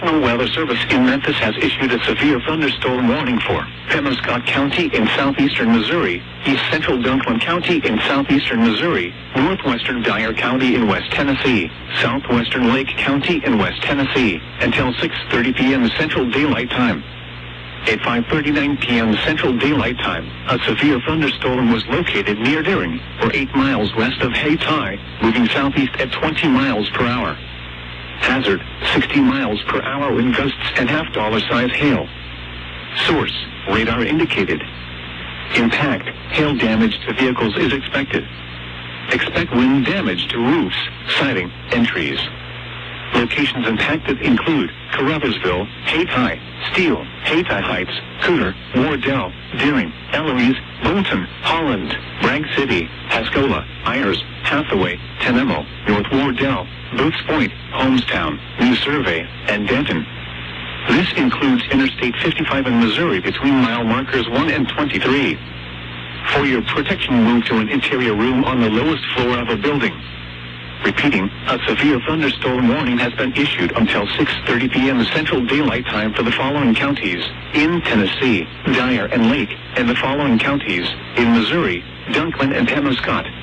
National Weather Service in Memphis has issued a severe thunderstorm warning for Pemiscot County in southeastern Missouri, east central Dunklin County in southeastern Missouri, northwestern Dyer County in West Tennessee, southwestern Lake County in West Tennessee, until 6:30 p.m. Central Daylight Time. At 5:39 p.m. Central Daylight Time, a severe thunderstorm was located near Deering, or 8 miles west of Hayti, moving southeast at 20 miles per hour. Hazard, 60 miles per hour wind gusts and half-dollar-size hail. Source, radar indicated. Impact, hail damage to vehicles is expected. Expect wind damage to roofs, siding, and trees. Locations impacted include Caruthersville, Hayti, Steele, Hayti Heights, Cooter, Wardell, Deering, Eloise, Bolton, Holland, Bragg City, Pascola, Ayers, Hathaway, Tenemo, North Wardell, Booths Point, Homestown, New Survey, and Denton. This includes Interstate 55 in Missouri between mile markers 1 and 23. For your protection, move to an interior room on the lowest floor of a building. Repeating, a severe thunderstorm warning has been issued until 6:30 p.m. Central Daylight Time for the following counties in Tennessee, Dyer and Lake, and the following counties in Missouri, Dunklin and Pemiscot.